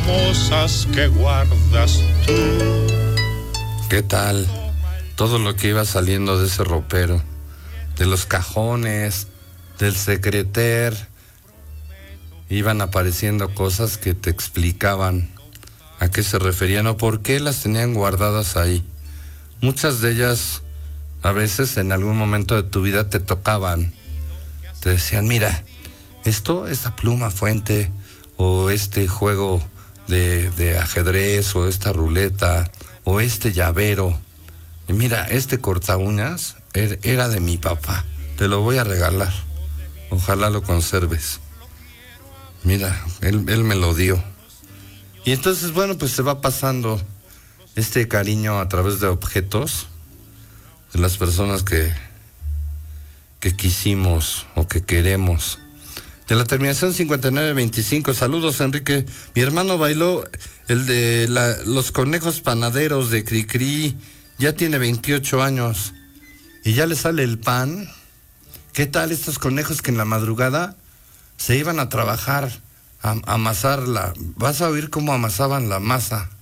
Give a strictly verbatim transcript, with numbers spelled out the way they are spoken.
hermosas que guardas tú. ¿Qué tal? Todo lo que iba saliendo de ese ropero, de los cajones, del secreter, iban apareciendo cosas que te explicaban a qué se referían o por qué las tenían guardadas ahí. Muchas de ellas, a veces en algún momento de tu vida te tocaban. Te decían, mira, esto, esta pluma fuente, o este juego de, de ajedrez, o esta ruleta, o este llavero. Y mira, este corta uñas er, era de mi papá. Te lo voy a regalar. Ojalá lo conserves. Mira, él, él me lo dio. Y entonces, bueno, pues se va pasando este cariño a través de objetos de las personas que, que quisimos o que queremos. De la terminación cincuenta y nueve veinticinco, saludos Enrique. Mi hermano bailó el de la, los conejos panaderos de Cricri, ya tiene veintiocho años y ya le sale el pan. ¿Qué tal estos conejos que en la madrugada se iban a trabajar, a, a amasar la... Vas a oír cómo amasaban la masa